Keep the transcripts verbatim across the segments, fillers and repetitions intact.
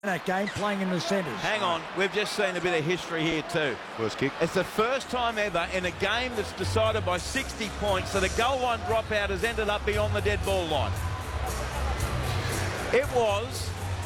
that game, playing in the centres. Hang on, we've just seen a bit of history here too. First kick. It's the first time ever in a game that's decided by sixty points that a goal line dropout has ended up beyond the dead ball line. It was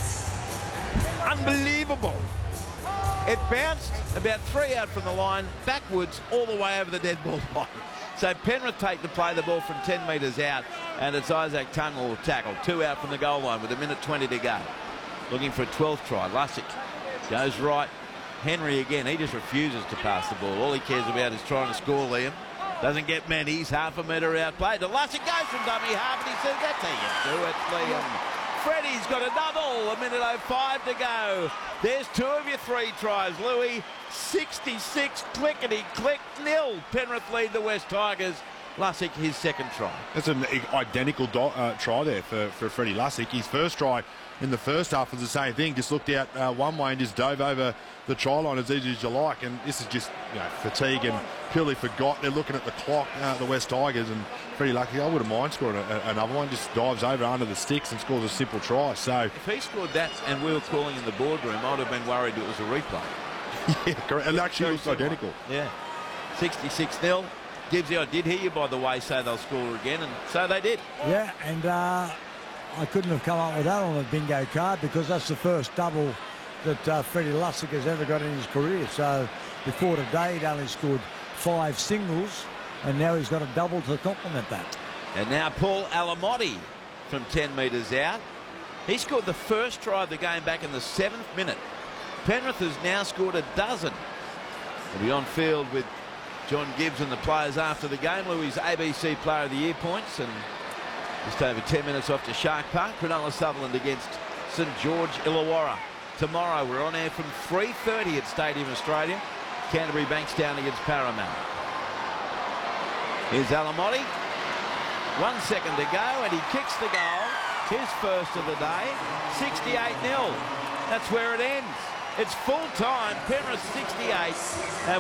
unbelievable. It bounced about three out from the line, backwards all the way over the dead ball line. So Penrith take the play, the ball from ten metres out, and it's Isaac Tungle will tackle. Two out from the goal line with a minute twenty to go. Looking for a twelfth try. Lussick goes right. Henry again, he just refuses to pass the ball. All he cares about is trying to score, Liam. Doesn't get many. He's half a metre outplayed. The Lussick goes from dummy half, and he says, that's how you do it, Liam. Freddie's got a double. A minute oh five to go. There's two of your three tries, Louis. sixty-six, clickety-click, nil. Penrith lead the West Tigers. Lussick, his second try. That's an identical do, uh, try there for, for Freddie Lussick. His first try in the first half was the same thing. Just looked out uh, one way and just dove over the try line as easy as you like. And this is just, you know, fatigue and purely forgot. They're looking at the clock, uh, the West Tigers, and Freddie Lussick, I wouldn't mind scoring a, a, another one. Just dives over under the sticks and scores a simple try. So if he scored that and we were calling in the boardroom, I'd have been worried it was a replay. Yeah, correct. It actually looks identical. Yeah. sixty-six nil. Gibbsy, I did hear you, by the way, say they'll score again, and so they did. Yeah, and uh, I couldn't have come up with that on the bingo card because that's the first double that uh, Freddie Lussick has ever got in his career. So before today, he'd only scored five singles, and now he's got a double to complement that. And now Paul Alamotti from ten metres out. He scored the first try of the game back in the seventh minute. Penrith has now scored a dozen. He'll be on field with John Gibbs and the players after the game. Louis' A B C Player of the Year points, and just over ten minutes off to Shark Park. Cronulla Sutherland against St George Illawarra. Tomorrow we're on air from three thirty at Stadium Australia. Canterbury Bankstown against Parramatta. Here's Alamotti. One second to go, and he kicks the goal. His first of the day. sixty-eight nil. That's where it ends. It's full time. Penrith sixty-eight. And